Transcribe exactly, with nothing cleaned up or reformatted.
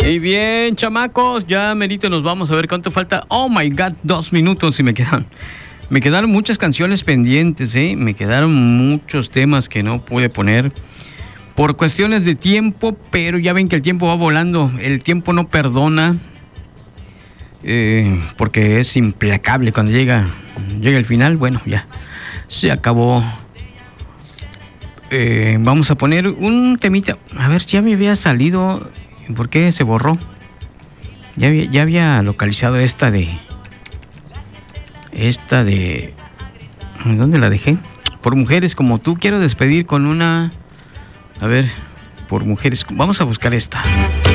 Y bien, chamacos, ya merito nos vamos a ver cuánto falta. Oh my God, dos minutos y me quedan. Me quedaron muchas canciones pendientes, ¿eh? Me quedaron muchos temas que no pude poner por cuestiones de tiempo, pero ya ven que el tiempo va volando. El tiempo no perdona, eh, porque es implacable. Cuando llega, llega el final, bueno, ya se acabó. Eh, vamos a poner un temita. A ver, ya me había salido. ¿Por qué se borró? Ya había, ya había localizado esta de... Esta de... ¿Dónde la dejé? Por mujeres como tú. Quiero despedir con una... A ver, por mujeres... Vamos a buscar esta.